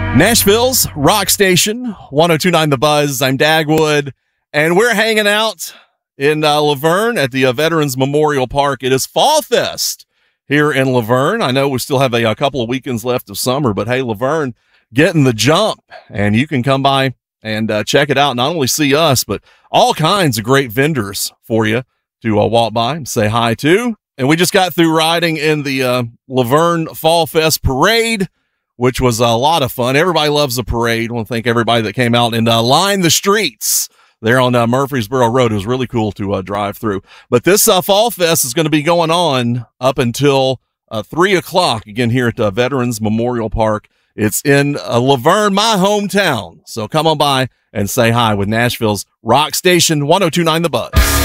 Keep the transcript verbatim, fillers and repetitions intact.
Nashville's Rock Station, one oh two point nine The Buzz. I'm Dagwood, and we're hanging out in uh, Laverne at the uh, Veterans Memorial Park. It is Fall Fest here in Laverne. I know we still have a, a couple of weekends left of summer, but hey, Laverne getting the jump, and you can come by and uh, check it out. Not only see us, but all kinds of great vendors for you to uh, walk by and say hi to. And we just got through riding in the uh, Laverne Fall Fest Parade, which was a lot of fun. Everybody loves a parade. I want to thank everybody that came out and uh, lined the streets there on uh, Murfreesboro Road. It was really cool to uh, drive through. But this uh, Fall Fest is going to be going on up until uh, three o'clock, again, here at uh, Veterans Memorial Park. It's in uh, Laverne, my hometown. So come on by and say hi with Nashville's Rock Station, one oh two point nine The Buzz.